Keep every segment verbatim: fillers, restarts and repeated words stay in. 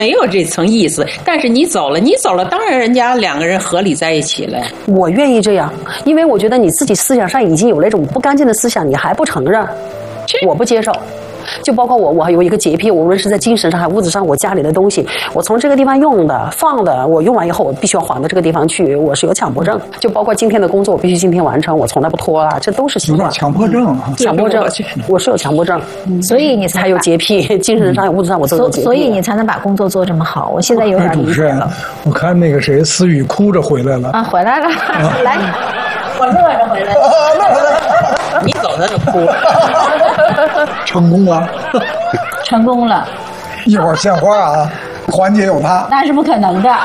没有这层意思。但是你走了，你走了，当然人家两个人合理在一起了。 我愿意这样，因为我觉得你自己思想上已经有那种不干净的思想，你还不承认，我不接受。就包括我，我还有一个洁癖，我无论是在精神上还物质上，我家里的东西，我从这个地方用的放的，我用完以后我必须要还到这个地方去，我是有强迫症。就包括今天的工作，我必须今天完成，我从来不拖啊，这都是习惯。 强迫症啊， 强迫症，我是有强迫症， 嗯、所以你才有洁癖，精神上、物质上我都有洁癖。 所以你才能把工作做这么好。我现在有点理解了。 我看那个谁，思雨哭着回来了啊，回来了，啊、来，我乐着回来了。你走他就哭了， 成功了， 成功了。 一会儿献花啊，环节有他， 那是不可能的。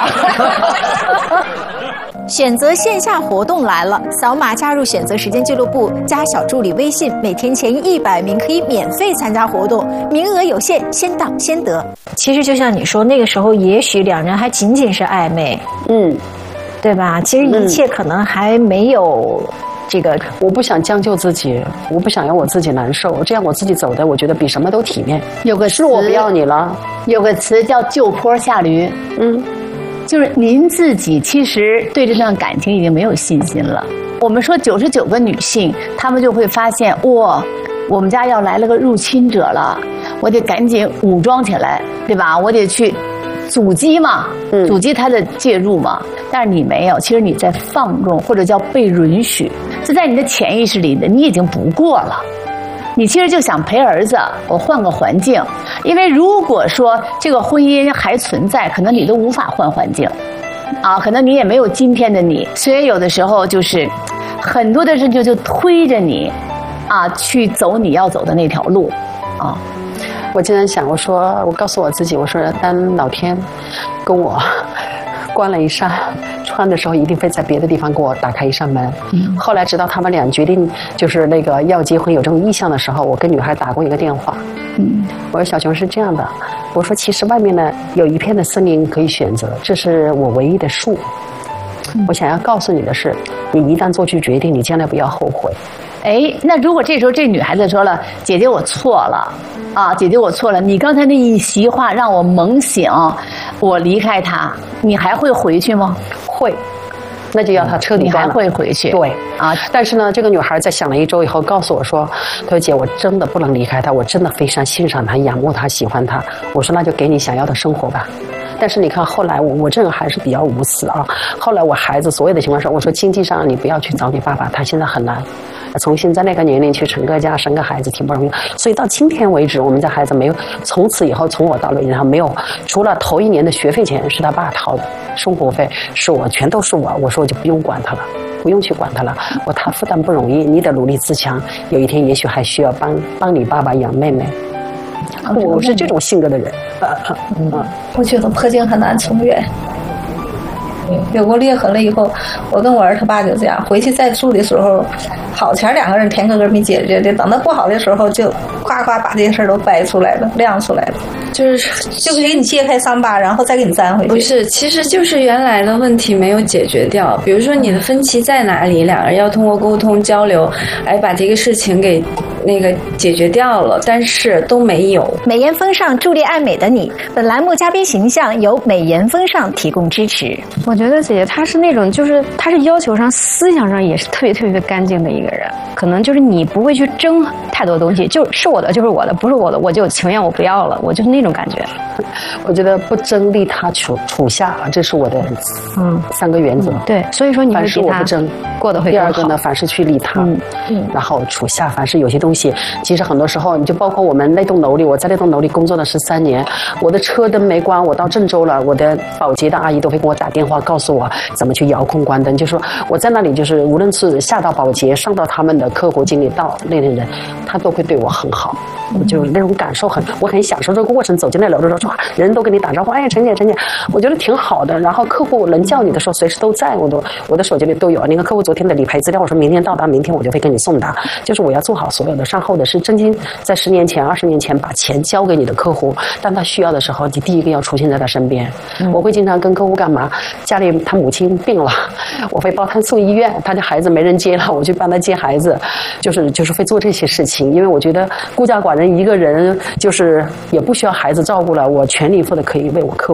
选择线下活动来了，扫码加入选择时间俱乐部，加小助理微信，每天前一百名可以免费参加活动，名额有限，先到先得。其实就像你说，那个时候也许两人还仅仅是暧昧，嗯，对吧？其实一切可能还没有。这个我不想将就自己，我不想让我自己难受，这样我自己走的，我觉得比什么都体面。 有个词， 我不要你了。 有个词叫就坡下驴，嗯，就是您自己其实对这段感情已经没有信心了。我们说九十九个女性，她们就会发现，哇，我们家要来了个入侵者了，我得赶紧武装起来，对吧？我得去阻击嘛，嗯、阻击他的介入嘛。但是你没有，其实你在放纵，或者叫被允许，这在你的潜意识里的，你已经不过了。你其实就想陪儿子，我换个环境，因为如果说这个婚姻还存在，可能你都无法换环境，啊，可能你也没有今天的你。所以有的时候就是很多的事情就推着你，啊，去走你要走的那条路，啊。 我经常想，我说，我告诉我自己，我说，当老天跟我关了一扇窗的时候，一定会在别的地方给我打开一扇门。嗯、后来直到他们俩决定就是那个要结婚有这种意向的时候，我跟女孩打过一个电话。嗯，我说小熊是这样的，我说其实外面呢有一片的森林可以选择，这是我唯一的树。嗯、我想要告诉你的是，你一旦做出决定，你将来不要后悔。 哎，那如果这时候这女孩子说了：“姐姐，我错了，啊，姐姐，我错了。你刚才那一席话让我猛醒，我离开他，你还会回去吗？” 会，那就要他彻底。 你还会回去？ 对啊，但是呢，这个女孩在想了一周以后，告诉我说：“她说姐，我真的不能离开他，我真的非常欣赏他、仰慕他、喜欢他。”我说：“那就给你想要的生活吧。”但是你看，后来我我这个还是比较无私啊。后来我孩子所有的情况下，我说经济上你不要去找你爸爸，他现在很难。从现在那个年龄去成个家、生个孩子挺不容易，所以到今天为止，我们家孩子没有，从此以后从我到了然后没有，除了头一年的学费钱是他爸掏的，生活费是我，全都是我。我说我就不用管他了，不用去管他了。我他负担不容易，你得努力自强。有一天也许还需要帮帮你爸爸养妹妹。我是这种性格的人。 嗯，我觉得破镜很难重圆。有过裂痕了以后，我跟我儿他爸就这样，回去再住的时候，好前两个人甜个个没解决的，等到不好的时候就夸夸把这些事儿都掰出来了，亮出来了，就是就给你揭开伤疤，然后再给你粘回去。 不是，其实就是原来的问题没有解决掉，比如说你的分歧在哪里，两人要通过沟通交流，来把这个事情给那个解决掉了，但是都没有。 美颜风尚助力爱美的你，本栏目嘉宾形象由美颜风尚提供支持。 我觉得姐姐她是那种，就是她是要求上、思想上也是特别特别干净的一个人。可能就是你不会去争太多东西，就是我的就是我的，不是我的我就情愿我不要了，我就是那种感觉。 我觉得不争利他处处下，这是我的嗯三个原则。 嗯、对，所以说你凡事我不争， 过得会第二个呢，凡事去利他，嗯嗯，然后处下，凡是有些东西，其实很多时候你就包括我们那栋楼里，我在那栋楼里工作了十三年，我的车灯没关，我到郑州了，我的保洁的阿姨都会给我打电话告诉我怎么去遥控关灯，就说我在那里就是无论是下到保洁，上到他们的客户经理到那类人，他都会对我很好，我就那种感受很，我很享受这个过程。走进那楼的时候，说人都跟你打招呼，哎，陈姐，陈姐，我觉得挺好的。然后客户能叫你的时候，随时都在，我都我的手机里都有。那个客户昨天的理赔资料，我说明天到达，明天我就会给你送达。就是我要做好所有的善后的事，真心在十年前、二十年前把钱交给你的客户，当他需要的时候，你第一个要出现在他身边。嗯、我会经常跟客户干嘛？家里他母亲病了，我会帮他送医院，他的孩子没人接了，我去帮他接孩子，就是就是会做这些事情。因为我觉得孤家寡人一个人，就是也不需要孩子照顾了，我全力以赴的可以为我客户。